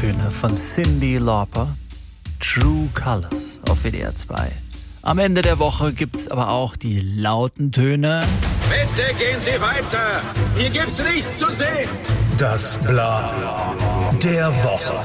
Töne von Cyndi Lauper, True Colors auf WDR 2. Am Ende der Woche gibt's aber auch die lauten Töne. Bitte gehen Sie weiter! Hier gibt's nichts zu sehen! Das Bla der Woche.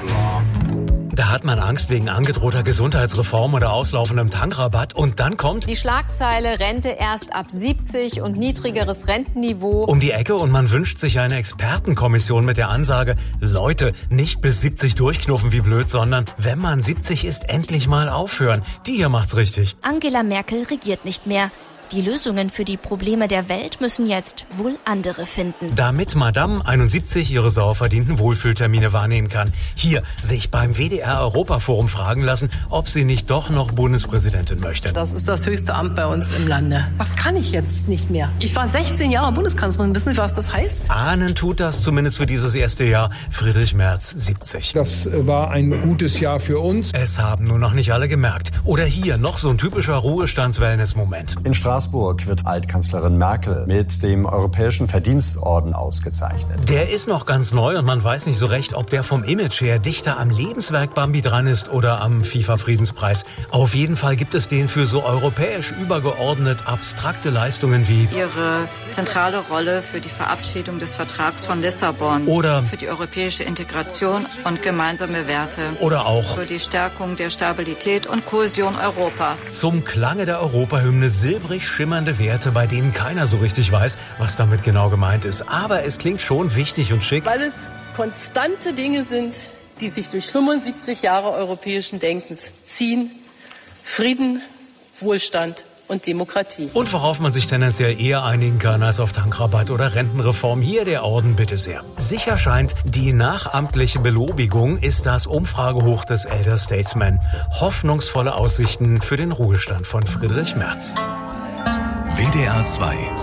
Da hat man Angst wegen angedrohter Gesundheitsreform oder auslaufendem Tankrabatt und dann kommt die Schlagzeile Rente erst ab 70 und niedrigeres Rentenniveau um die Ecke und man wünscht sich eine Expertenkommission mit der Ansage, Leute, nicht bis 70 durchknuffen wie blöd, sondern wenn man 70 ist, endlich mal aufhören. Die hier macht's richtig. Angela Merkel regiert nicht mehr. Die Lösungen für die Probleme der Welt müssen jetzt wohl andere finden. Damit Madame 71 ihre sauverdienten Wohlfühltermine wahrnehmen kann. Hier sich beim WDR-Europaforum fragen lassen, ob sie nicht doch noch Bundespräsidentin möchte. Das ist das höchste Amt bei uns im Lande. Das kann ich jetzt nicht mehr. Ich war 16 Jahre Bundeskanzlerin. Wissen Sie, was das heißt? Ahnen tut das zumindest für dieses erste Jahr Friedrich Merz 70. Das war ein gutes Jahr für uns. Es haben nur noch nicht alle gemerkt. Oder hier noch so ein typischer Ruhestands-Wellness-Moment. In Straßburg wird Altkanzlerin Merkel mit dem Europäischen Verdienstorden ausgezeichnet. Der ist noch ganz neu und man weiß nicht so recht, ob der vom Image her dichter am Lebenswerk Bambi dran ist oder am FIFA-Friedenspreis. Auf jeden Fall gibt es den für so europäisch übergeordnet abstrakte Leistungen wie ihre zentrale Rolle für die Verabschiedung des Vertrags von Lissabon oder für die europäische Integration und gemeinsame Werte oder auch für die Stärkung der Stabilität und Kohäsion Europas. Zum Klange der Europahymne silbrig schimmernde Werte, bei denen keiner so richtig weiß, was damit genau gemeint ist. Aber es klingt schon wichtig und schick. Weil es konstante Dinge sind, die sich durch 75 Jahre europäischen Denkens ziehen. Frieden, Wohlstand und Demokratie. Und worauf man sich tendenziell eher einigen kann als auf Tankrabatt oder Rentenreform. Hier der Orden, bitte sehr. Sicher scheint, die nachamtliche Belobigung ist das Umfragehoch des Elder Statesman. Hoffnungsvolle Aussichten für den Ruhestand von Friedrich Merz. WDR 2